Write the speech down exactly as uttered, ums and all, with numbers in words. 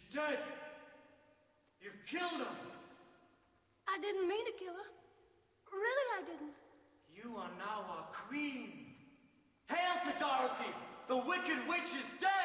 dead. You've killed her. I didn't mean to kill her. Really, I didn't. You are now our queen. Hail to Dorothy! The Wicked Witch is dead!